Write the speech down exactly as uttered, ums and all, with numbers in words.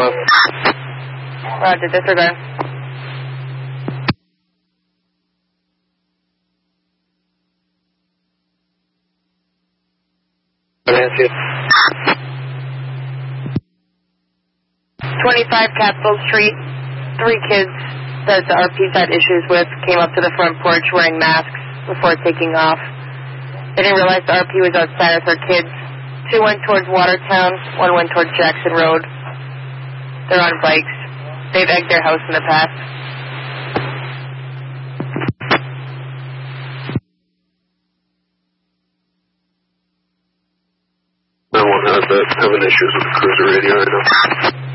south. Roger, disregard. Nancy. twenty-five Capitol Street. Three kids that the R Ps had issues with came up to the front porch wearing masks before taking off. They didn't realize the R P was outside with their kids. Two went towards Watertown, one went towards Jackson Road. They're on bikes. They've egged their house in the past. No one has that, having issues with the cruiser radio right now.